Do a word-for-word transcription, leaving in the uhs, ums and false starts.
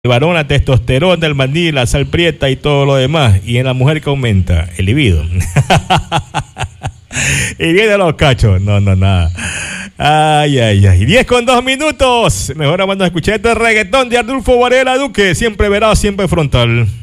el varón la testosterona, el maní, la sal prieta y todo lo demás. Y en la mujer que aumenta el libido. Y vienen los cachos. No, no, nada. Ay, ay, ay. diez con dos minutos. Mejor vamos a escuchar este reggaetón de Arnulfo Varela Duque. Siempre verás, siempre frontal.